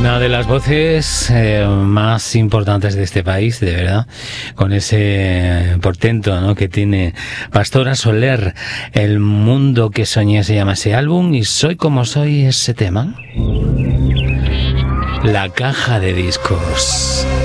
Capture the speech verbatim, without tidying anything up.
Una de las voces eh, más importantes de este país, de verdad, con ese portento, ¿no?, que tiene Pastora Soler. El mundo que soñé se llama ese álbum, y Soy como soy ese tema. La caja de discos.